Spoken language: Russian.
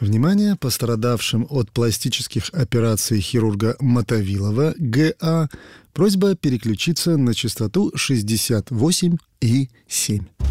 Внимание! Пострадавшим от пластических операций хирурга Мотовилова Г.А. просьба переключиться на частоту 68,7.